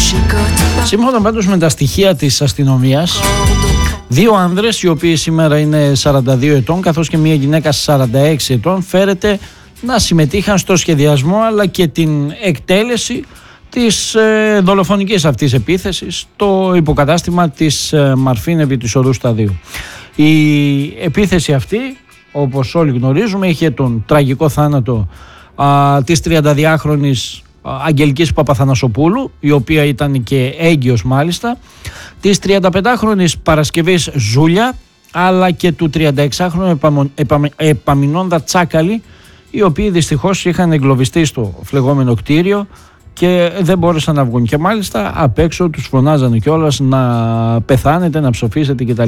Σύμφωνα πάντως με τα στοιχεία της αστυνομίας, 2 άνδρες, οι οποίοι σήμερα είναι 42 ετών, καθώς και μια γυναίκα 46 ετών, φέρεται να συμμετείχαν στο σχεδιασμό αλλά και την εκτέλεση της δολοφονικής αυτής επίθεσης στο υποκατάστημα της Μαρφίν επί της οδού Σταδίου. Η επίθεση αυτή, όπως όλοι γνωρίζουμε, είχε τον τραγικό θάνατο της 32χρονης Αγγελικής Παπαθανασοπούλου, η οποία ήταν και έγκυος μάλιστα, της 35χρονης Παρασκευής Ζούλια, αλλά και του 36χρονου Επαμινώνδα Τσάκαλη, οι οποίοι δυστυχώς είχαν εγκλωβιστεί στο φλεγόμενο κτίριο και δεν μπόρεσαν να βγουν, και μάλιστα απ' έξω τους φωνάζανε κιόλας να πεθάνετε, να ψοφήσετε κτλ.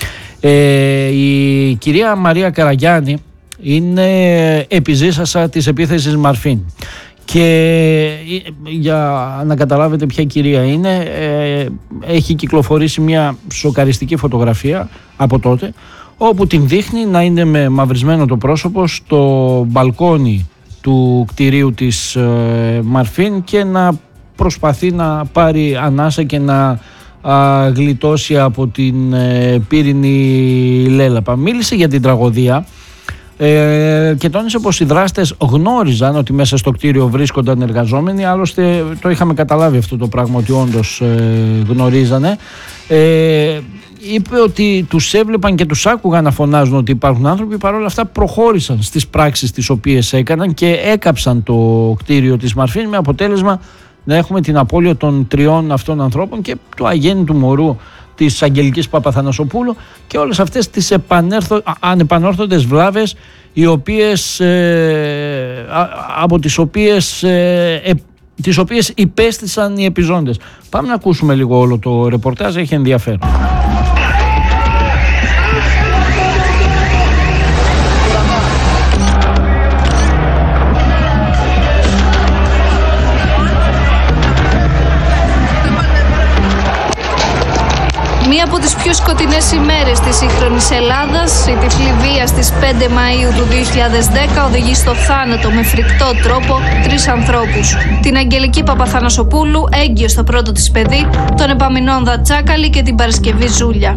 Η κυρία Μαρία Καραγιάννη είναι επιζήσασα της επίθεσης Μαρφίν, και για να καταλάβετε ποια κυρία είναι, έχει κυκλοφορήσει μια σοκαριστική φωτογραφία από τότε, όπου την δείχνει να είναι με μαυρισμένο το πρόσωπο στο μπαλκόνι του κτηρίου της Μαρφίν και να προσπαθεί να πάρει ανάσα και να γλιτώσει από την πύρινη λέλαπα. Μίλησε για την τραγωδία και τόνισε πως οι δράστες γνώριζαν ότι μέσα στο κτίριο βρίσκονταν εργαζόμενοι. Άλλωστε το είχαμε καταλάβει αυτό το πράγμα, ότι όντως γνωρίζανε. Είπε ότι τους έβλεπαν και τους άκουγαν να φωνάζουν ότι υπάρχουν άνθρωποι. Παρόλα αυτά προχώρησαν στις πράξεις τις οποίες έκαναν και έκαψαν το κτίριο της Μαρφίν, με αποτέλεσμα να έχουμε την απώλεια των 3 αυτών ανθρώπων και του αγέννητου μωρού της Αγγελικής Παπαθανασοπούλου, και όλες αυτές τις ανεπανόρθωτες βλάβες, οι οποίες, από τις οποίες υπέστησαν οι επιζώντες. Πάμε να ακούσουμε λίγο όλο το ρεπορτάζ, έχει ενδιαφέρον. Μία από τις πιο σκοτεινές ημέρες της σύγχρονης Ελλάδας, η τυφλή βία στις 5 Μαΐου του 2010 οδηγεί στο θάνατο με φρικτό τρόπο 3 ανθρώπους. Την Αγγελική Παπαθανασοπούλου, έγκυο στο πρώτο της παιδί, τον Επαμινώνδα Τσάκαλη και την Παρασκευή Ζούλια.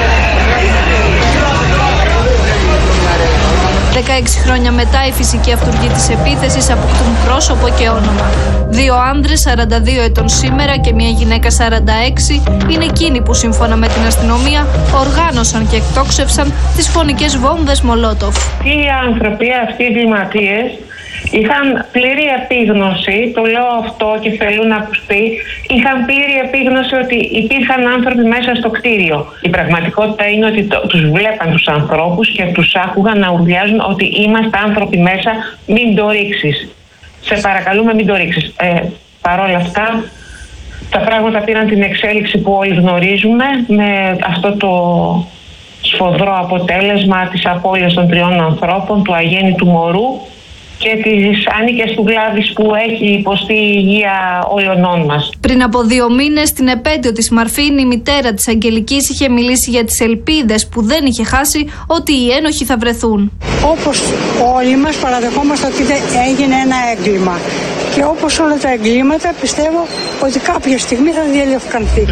16 χρόνια μετά, οι φυσικοί αυτούργοι της επίθεσης αποκτούν πρόσωπο και όνομα. 2 άνδρες 42 ετών σήμερα και μια γυναίκα 46 είναι εκείνοι που, σύμφωνα με την αστυνομία, οργάνωσαν και εκτόξευσαν τις φωνικές βόμβες Μολότοφ. Οι άνθρωποι, αυτοί οι εγκληματίες, είχαν πλήρη επίγνωση, το λέω αυτό και θέλω να ακουστεί, είχαν πλήρη επίγνωση ότι υπήρχαν άνθρωποι μέσα στο κτίριο. Η πραγματικότητα είναι ότι τους βλέπαν τους ανθρώπους και τους άκουγαν να ουρλιάζουν ότι είμαστε άνθρωποι μέσα, μην το ρίξεις. Σε παρακαλούμε, μην το ρίξεις. Παρ' όλα αυτά, τα πράγματα πήραν την εξέλιξη που όλοι γνωρίζουμε, με αυτό το σφοδρό αποτέλεσμα της απώλειας των 3 ανθρώπων, του αγέννητου μωρού και τις άνοικες του Γλάδης που έχει υποστεί η υγεία όλων μας. Πριν από 2 μήνες, στην επέτειο της Μαρφίν, η μητέρα της Αγγελικής είχε μιλήσει για τις ελπίδες που δεν είχε χάσει ότι οι ένοχοι θα βρεθούν. Όπως όλοι μας παραδεχόμαστε ότι έγινε ένα έγκλημα, και όπως όλα τα εγκλήματα πιστεύω ότι κάποια στιγμή θα διαλευκανθεί.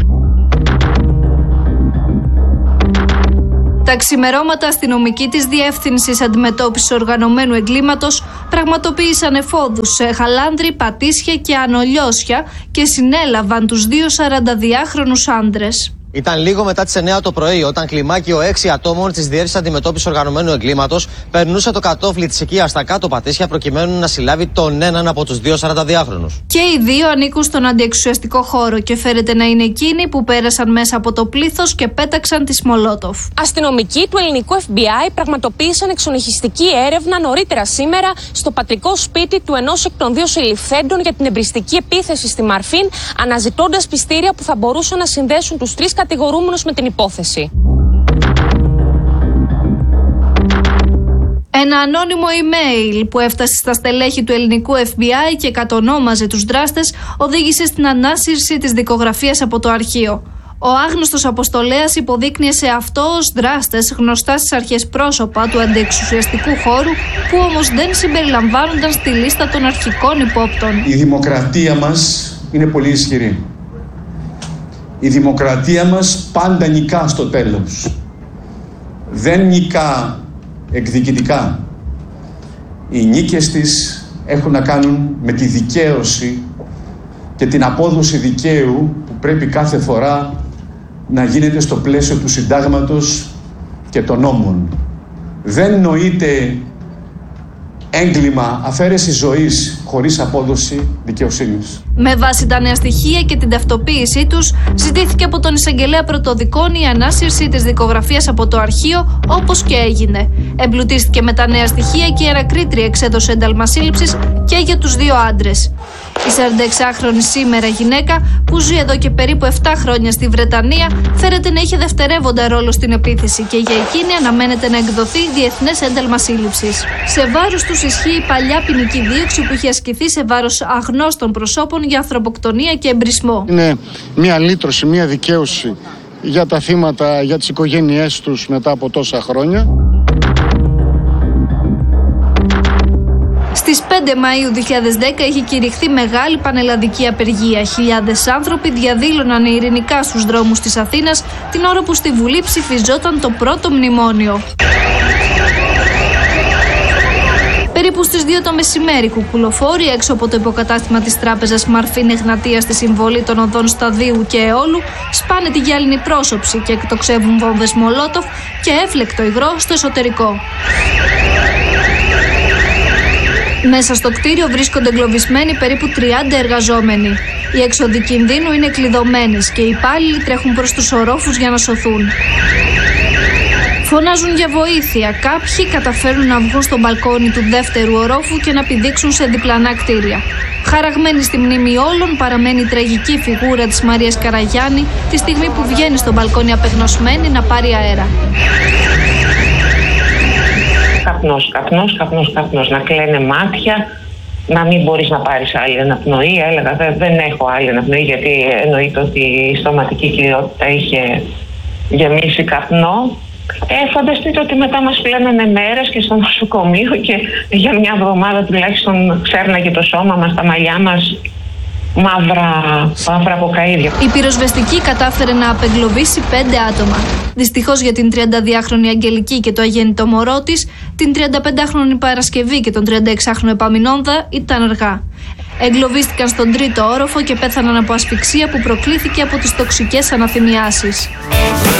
Τα ξημερώματα, αστυνομικοί της Διεύθυνσης Αντιμετώπισης Οργανωμένου Εγκλήματος πραγματοποίησαν εφόδους σε Χαλάνδρη, Πατήσια και Ανολιώσια και συνέλαβαν τους 2 42χρονους άντρες. Ήταν λίγο μετά τις 9 το πρωί, όταν κλιμάκιο 6 ατόμων της Διεύθυνσης Αντιμετώπισης Οργανωμένου Εγκλήματος περνούσε το κατόφλι της οικίας στα κάτω Πατήσια, προκειμένου να συλλάβει τον έναν από τους 2 42χρονους. Και οι 2 ανήκουν στον αντιεξουσιαστικό χώρο και φέρεται να είναι εκείνοι που πέρασαν μέσα από το πλήθος και πέταξαν τις Μολότοφ. Αστυνομικοί του ελληνικού FBI πραγματοποίησαν εξονυχιστική έρευνα νωρίτερα σήμερα στο πατρικό σπίτι του ενός εκ των 2 συλληφθέντων για την εμπριστική επίθεση στη Μαρφίν, αναζητώντας πιστήρια που θα μπορούσαν να συνδέσουν τους 3 κατηγορούμενος με την υπόθεση. Ένα ανώνυμο email που έφτασε στα στελέχη του ελληνικού FBI και κατονόμαζε τους δράστες οδήγησε στην ανάσυρση της δικογραφίας από το αρχείο. Ο άγνωστος αποστολέας υποδείκνυε σε αυτό ως δράστες γνωστά στις αρχές πρόσωπα του αντιεξουσιαστικού χώρου, που όμως δεν συμπεριλαμβάνονταν στη λίστα των αρχικών υπόπτων. Η δημοκρατία μας είναι πολύ ισχυρή. Η δημοκρατία μας πάντα νικά στο τέλος. Δεν νικά εκδικητικά. Οι νίκες της έχουν να κάνουν με τη δικαίωση και την απόδοση δικαίου που πρέπει κάθε φορά να γίνεται στο πλαίσιο του συντάγματος και των νόμων. Δεν νοείται έγκλημα αφαίρεση ζωής χωρίς απόδοση δικαιοσύνης. Με βάση τα νέα στοιχεία και την ταυτοποίησή τους, ζητήθηκε από τον εισαγγελέα πρωτοδικών η ανάσυρση της δικογραφίας από το αρχείο, όπως και έγινε. Εμπλουτίστηκε με τα νέα στοιχεία και η ανακρίτρια εξέδωσε ένταλμα σύλληψης και για τους δύο άντρες. Η 46χρονη σήμερα γυναίκα, που ζει εδώ και περίπου 7 χρόνια στη Βρετανία, φέρεται να είχε δευτερεύοντα ρόλο στην επίθεση και για εκείνη αναμένεται να εκδοθεί διεθνές ένταλμα σύλληψης. Σε βάρος τους ισχύει η παλιά ποινική δίωξη που είχε ασκηθεί σε βάρος αγνώστων προσώπων για ανθρωποκτονία και εμπρισμό. Είναι μια λύτρωση, μια δικαίωση για τα θύματα, για τις οικογένειές τους μετά από τόσα χρόνια. Στις 5 Μαΐου 2010 είχε κηρυχθεί μεγάλη πανελλαδική απεργία. Χιλιάδες άνθρωποι διαδήλωναν ειρηνικά στους δρόμους της Αθήνας την ώρα που στη Βουλή ψηφιζόταν το πρώτο μνημόνιο. Περίπου στις 2 το μεσημέρι, κουκουλοφόροι έξω από το υποκατάστημα της τράπεζας Μαρφίν Εγνατία στη συμβολή των οδών Σταδίου και Αιώλου σπάνε τη γυάλινη πρόσωψη και εκτοξεύουν βόμβες Μολότοφ και έφλεκτο υγρό στο εσωτερικό. Μέσα στο κτίριο βρίσκονται εγκλωβισμένοι περίπου 30 εργαζόμενοι. Οι έξοδοι κινδύνου είναι κλειδωμένες και οι υπάλληλοι τρέχουν προς τους ορόφους για να σωθούν. Φωνάζουν για βοήθεια. Κάποιοι καταφέρουν να βγουν στο μπαλκόνι του δεύτερου ορόφου και να πηδήξουν σε διπλανά κτίρια. Χαραγμένη στη μνήμη όλων παραμένει η τραγική φιγούρα της Μαρίας Καραγιάννη τη στιγμή που βγαίνει στο μπαλκόνι απεγνωσμένη να πάρει αέρα. Καπνός, να κλαίνε μάτια, να μην μπορείς να πάρεις άλλη αναπνοή. Έλεγα δεν έχω άλλη αναπνοή γιατί εννοείται ότι η στοματική κοιλιότητα είχε γεμίσει καπνό. Φανταστείτε ότι μετά μας πλένανε μέρες και στο νοσοκομείο και για μια εβδομάδα τουλάχιστον ξέρναγε το σώμα μας, τα μαλλιά μας μαύρα από καΐδια. Η πυροσβεστική κατάφερε να απεγκλωβίσει 5 άτομα. Δυστυχώς για την 32χρονη Αγγελική και το αγέννητο μωρό της, την 35χρονη Παρασκευή και τον 36χρονο Επαμινόνδα ήταν αργά. Εγκλωβίστηκαν στον 3ο όροφο και πέθαναν από ασφυξία που προκλήθηκε από τις τοξικές αναθυμιάσεις.